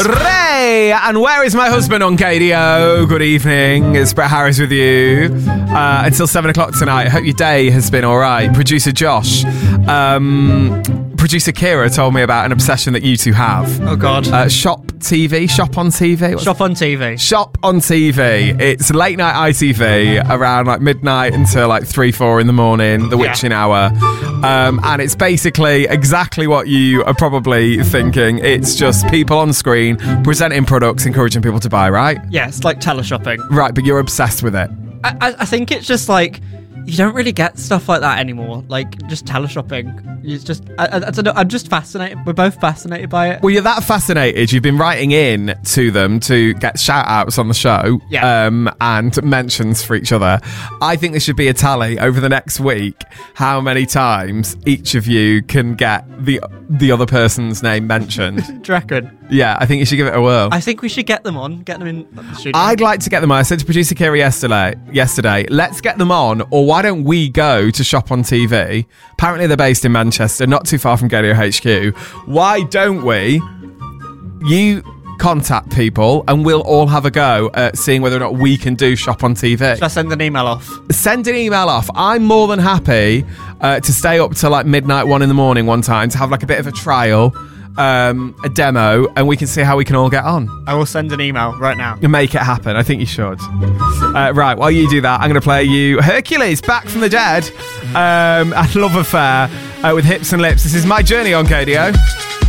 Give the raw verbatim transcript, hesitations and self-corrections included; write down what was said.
Ray, and where is my husband on K D O? Good evening, it's Brett Harris with you uh, until seven o'clock tonight. Hope your day has been all right. Producer Josh, um, producer Kira told me about an obsession that you two have. Oh God. Uh, shop T V, shop on T V. What's Shop on T V. Shop on T V. It's late night I T V around like midnight until like three, four in the morning, the witching Yeah. hour. Um, and it's basically exactly what you are probably thinking. It's just people on screen presenting products, encouraging people to buy, right? Yeah, it's like teleshopping. Right, but you're obsessed with it. I, I, I think it's just like you don't really get stuff like that anymore. Like just teleshopping. It's just I, I, I don't know. I'm just fascinated. We're both fascinated by it. Well, you're that fascinated. You've been writing in to them to get shout outs on the show Yeah. um, and mentions for each other. I think there should be a tally over the next week how many times each of you can get the the other person's name mentioned. Do you reckon? Yeah, I think you should give it a whirl. I think we should get them on. Get them in the studio. I'd like to get them on. I said to producer Kira yesterday, yesterday, let's get them on, or why don't we go to Shop on T V? Apparently they're based in Manchester, not too far from K D O H Q. Why don't we, you contact people and we'll all have a go at seeing whether or not we can do Shop on T V. Should I send an email off? Send an email off. I'm more than happy uh, to stay up to like midnight, one in the morning one time to have like a bit of a trial, um, a demo, and we can see how we can all get on. I will send an email right now. And make it happen. I think you should. Uh, right, while you do that, I'm going to play you Hercules, Back from the Dead, um, and Love Affair uh, with Hips and Lips. This is My Journey on K D O.